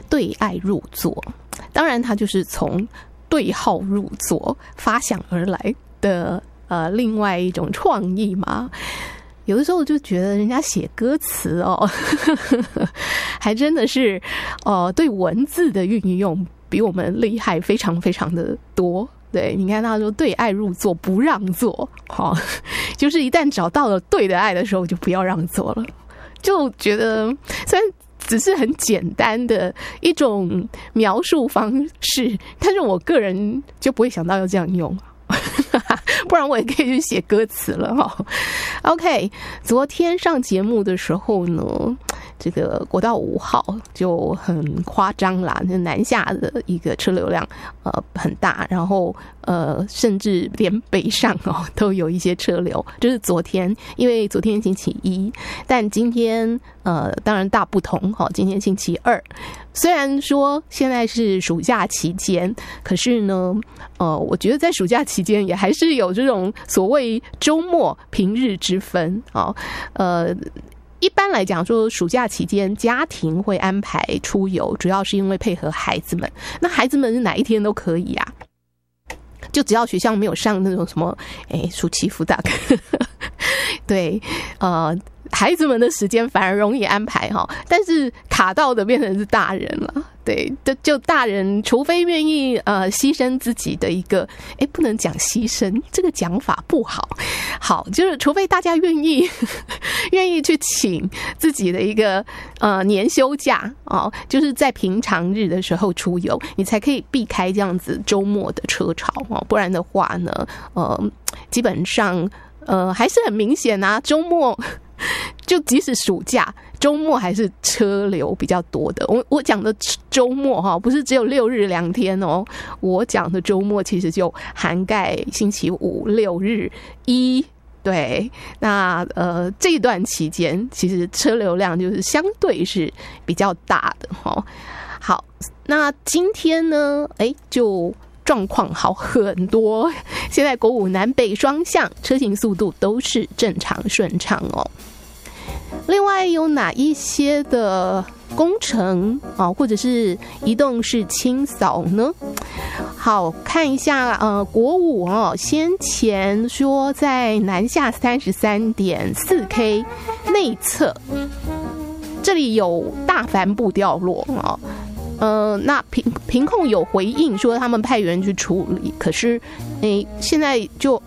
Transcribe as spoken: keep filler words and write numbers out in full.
对爱入座，当然它就是从对号入座发想而来的呃另外一种创意嘛。有的时候就觉得人家写歌词哦，还真的是呃对文字的运用比我们厉害非常非常的多。对，你看他说对爱入座不让座，哦，就是一旦找到了对的爱的时候就不要让座了。就觉得虽然只是很简单的一种描述方式，但是我个人就不会想到要这样用，不然我也可以去写歌词了哈。OK， 昨天上节目的时候呢，这个国道五号就很夸张啦，南下的一个车流量呃很大，然后呃甚至连北上哦都有一些车流。就是昨天，因为昨天星期一，但今天呃当然大不同哈，今天星期二。虽然说现在是暑假期间，可是呢，呃，我觉得在暑假期间也还是有这种所谓周末平日之分啊，呃。一般来讲说暑假期间家庭会安排出游，主要是因为配合孩子们，那孩子们是哪一天都可以啊，就只要学校没有上那种什么诶暑期辅导课对，呃孩子们的时间反而容易安排哈，但是卡到的变成是大人了。对，就就大人，除非愿意呃牺牲自己的一个，哎，不能讲牺牲，这个讲法不好。好，就是除非大家愿意愿意去请自己的一个呃年休假哦，就是在平常日的时候出游，你才可以避开这样子周末的车潮哦，不然的话呢，呃，基本上呃还是很明显啊，周末。就即使暑假周末还是车流比较多的。我我讲的周末哈，不是只有六日两天哦，我讲的周末其实就涵盖星期五、六日一。对，那呃这段期间其实车流量就是相对是比较大的哈。好，那今天呢，哎就。状况好很多，现在国五南北双向车行速度都是正常顺畅哦。另外有哪一些的工程啊，或者是移动式清扫呢？好，看一下呃，国五哦，先前说在南下 三十三点四 K 内侧，这里有大帆布掉落啊。呃，那屏屏控有回应说他们派员去处理，可是诶，现在就